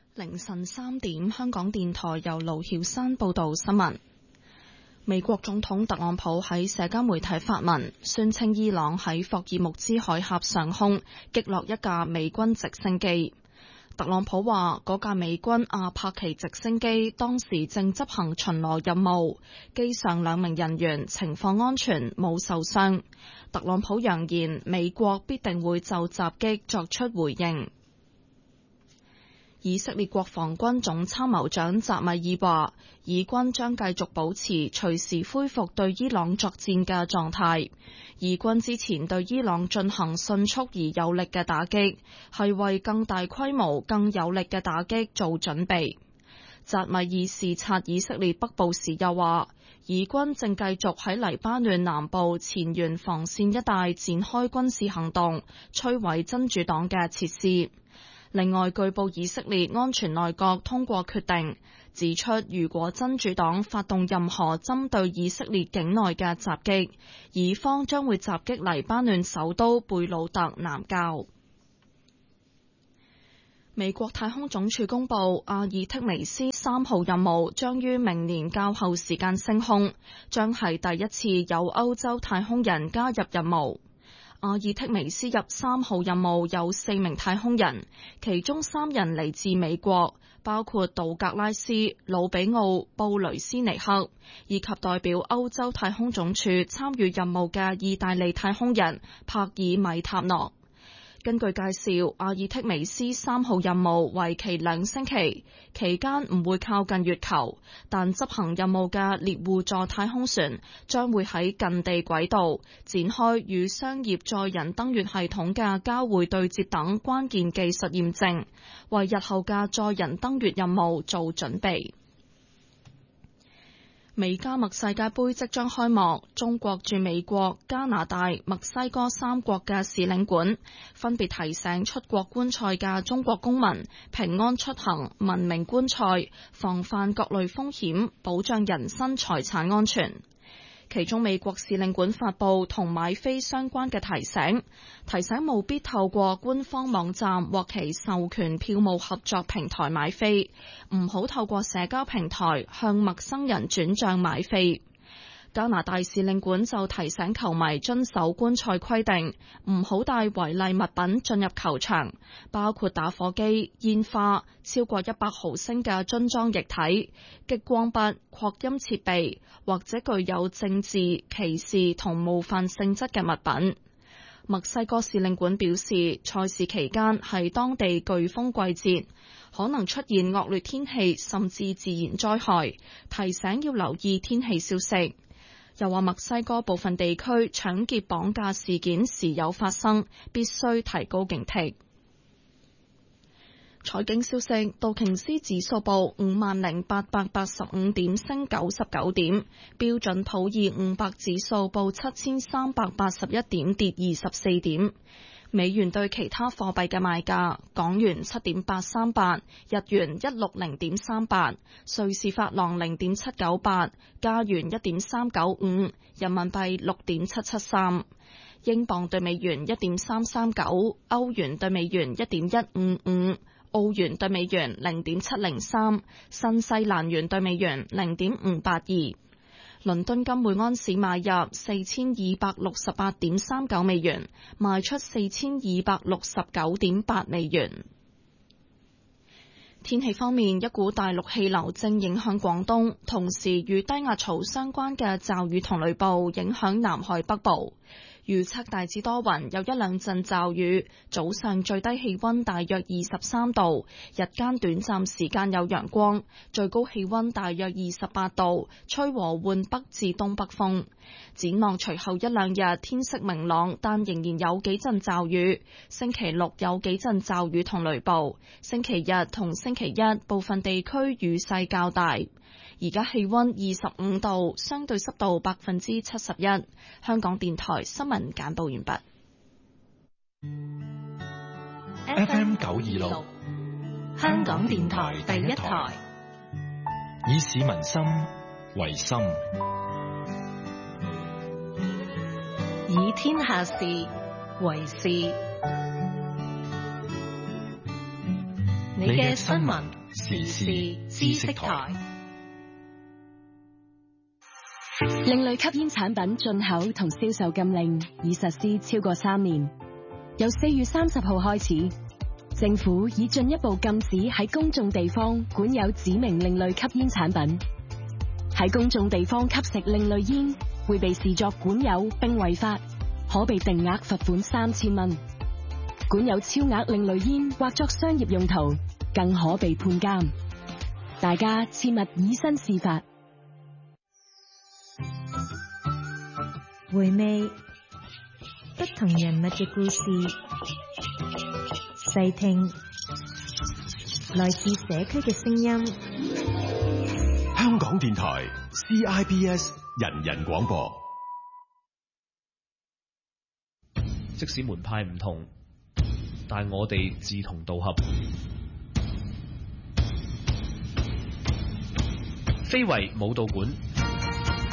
凌晨3點，香港電台由盧曉山報道新聞。美國總統特朗普喺社交媒體發文，宣稱伊朗喺霍爾木茲海峽上空擊落一架美軍直升機。特朗普話，嗰架美軍阿帕奇直升機當時正執行巡邏任務，機上2名人員情況安全，冇受傷。特朗普揚言，美國必定會就襲擊作出回應。以色列國防軍總參謀長扎米爾話，以軍將繼續保持隨時恢復對伊朗作戰嘅狀態。以軍之前對伊朗進行迅速而有力嘅打擊，係為更大規模、更有力嘅打擊做準備。扎米爾視察以色列北部時又話，以軍正繼續喺黎巴嫩南部前沿防線一帶展開軍事行動，摧毀真主黨嘅設施。另外，據報以色列安全內閣通過決定，指出如果真主黨發動任何針對以色列境內嘅襲擊，以方將會襲擊黎巴嫩首都貝魯特南郊。美國太空總署公佈，阿爾忒彌斯3號任務將於明年較後時間升空，將係第一次有歐洲太空人加入任務。阿爾忒彌斯入3號任務有4名太空人，其中3人嚟自美國，包括道格拉斯、魯比奧、布雷斯尼克，以及代表歐洲太空總署參與任務嘅意大利太空人帕爾米塔諾。根據介紹，阿爾忒彌斯3號任務為期2星期，期間唔會靠近月球，但執行任務嘅獵戶座太空船將會喺近地軌道展開與商業載人登月系統嘅交會對接等關鍵技術驗證，為日後嘅載人登月任務做準備。美加墨世界盃即將開幕，中國駐美國、加拿大、墨西哥3國嘅使領館分別提醒出國觀賽嘅中國公民平安出行、文明觀賽、防範各類風險、保障人身財產安全。其中美國使領館發布同買飛相關嘅提醒務必透過官方網站或其授權票務合作平台買飛，唔好透過社交平台向陌生人轉賬買飛。加拿大使領館就提醒球迷遵守觀賽規定，唔好帶違例物品進入球場，包括打火機、煙花、超過100毫升嘅樽裝液體、激光筆、擴音設備或者具有政治、歧視同冒犯性質嘅物品。墨西哥使領館表示，賽事期間係當地颶風季節，可能出現惡劣天氣甚至自然災害，提醒要留意天氣消息。又話墨西哥部分地區搶劫綁架事件時有發生，必須提高警惕。財經消息，道瓊斯指數報50,885點，升99點；標準普爾500指數報7381點，跌24點。美元對其他貨幣嘅賣價：港元7.838，日元160.38，瑞士法郎0.798，加元1.395，人民幣6.773，英鎊對美元1.339，歐元對美元1.155，澳元對美元0.703，新西蘭元對美元0.582。倫敦金每安士買入4268.39美元，賣出4269.8美元。天氣方面，一股大陸氣流正影響廣東，同時與低壓槽相關嘅驟雨同雷暴影響南海北部。預測大致多雲，有1-2陣驟雨，早上最低氣溫大約23度，日間短暫時間有陽光，最高氣溫大約28度，吹和緩北至東北風。展望隨後1-2日天色明朗，但仍然有幾陣驟雨。星期六有幾陣驟雨同雷暴，星期日同星期一部分地區雨勢較大。而家氣溫25度，相對濕度71%。香港電台新聞簡報完畢。 FM 926，香港電台第一台，以市民心為心， 以天下事為事。你嘅新聞時事知識台。 另類吸煙產品進口同銷售禁令已實施超過3年，由4月30號開始，政府已進一步禁止喺公眾地方管有指明另類吸煙產品。喺公眾地方吸食另類煙會被視作管有並違法，可被定額罰款3000蚊。管有超額另類煙或作商業用途，更可被判監。大家切勿以身試法。 回味不同人物嘅故事，細聽來自社區嘅聲音。 香港電台 CIBS 人人廣播。 即使門派唔同，但我哋志同道合。非遺舞蹈館